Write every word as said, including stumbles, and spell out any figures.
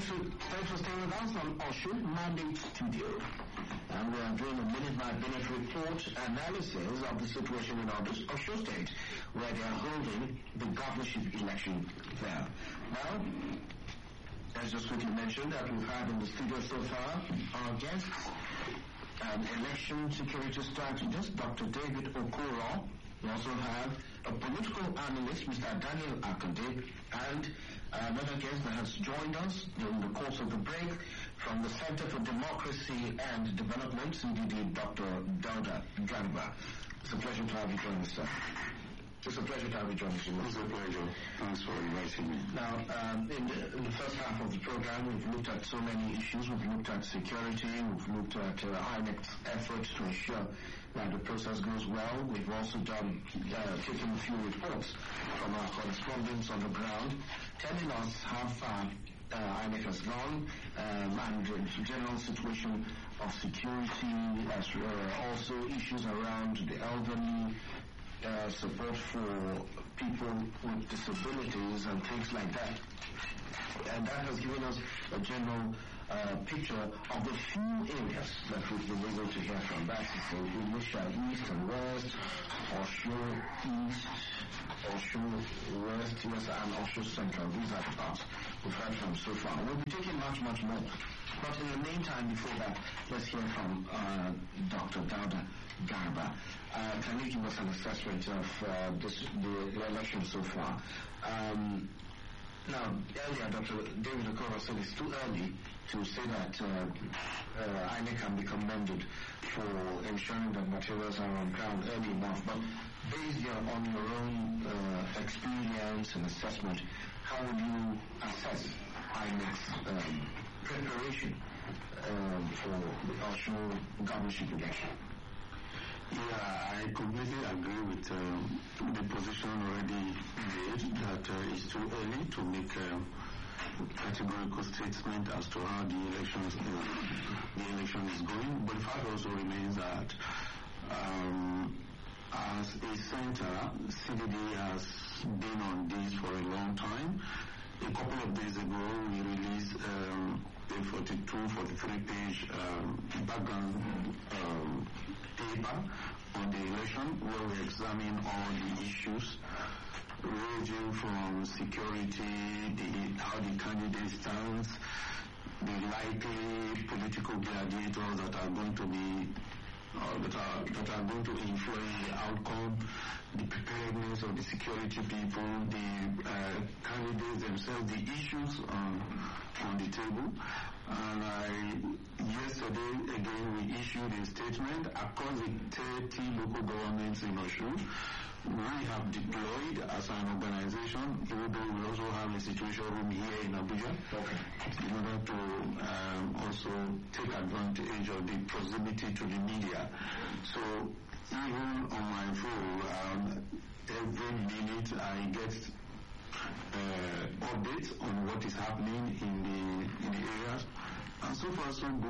thanks for, thanks for staying with us on Osun Mandate Studio. And we are doing a minute-by-minute report analysis of the situation in Osun State, where they are holding the governorship election there. Now, let's just quickly mention that we've had in the studio so far our guests, an election security strategist, Doctor David Okoro. We also have a political analyst, Mister Daniel Akande, and another guest that has joined us during the course of the break from the Center for Democracy and Development, C D D, Doctor Dauda Garba. It's a pleasure to have you join us, sir. It's a pleasure to have you join us. It's a pleasure. Thanks for inviting me. Now, um, in, the, in the first half of the program, we've looked at so many issues. We've looked at security. We've looked at uh, I N E C's efforts to ensure that the process goes well. We've also done, uh, taken a few reports from our correspondents on the ground, telling us how far uh, I N E C has gone, um, and the general situation of security, as uh, also issues around the elderly, Uh, support for people with disabilities and things like that. And that has given us a general uh, picture of the few areas that we've been able to hear from. That is the Ilesha East and West, Osun East, Osun West, yes, and Osun Central. These are the parts we've heard from so far. We'll be taking much, much more. But in the meantime, before that, let's hear from uh, Doctor Dauda Garba. Uh, can you give us an assessment of uh, this, the, the election so far? Um, now, earlier, Doctor David Okoro said it's too early to say that uh, uh, I N E C can be commended for ensuring that materials are on ground early enough. But based on, on your own uh, experience and assessment, how would you assess I N E C's um, preparation um, for the Osun governorship election? Yeah, I completely agree with um, the position already made that uh, it's too early to make a categorical statement as to how the election is, uh, the election is going. But the fact also remains that um, as a center, C D D has been on this for a long time. A couple of days ago, we released um, a forty-two, forty-three page um, background um, paper on the election where we examine all the issues ranging from security, the, how the candidate stands, the likely political gladiators that are going to be Uh, that are that are going to influence the outcome, the preparedness of the security people, the uh, candidates themselves, the issues um, on the table. And I, yesterday again we issued a statement across the thirty local governments in Osun. We have deployed as an organization, even though we also have a situation room here in Abuja, okay, in order to um, also take advantage of the proximity to the media. So even on my phone, um, every minute I get uh, updates on what is happening in the in the areas, and so far so good.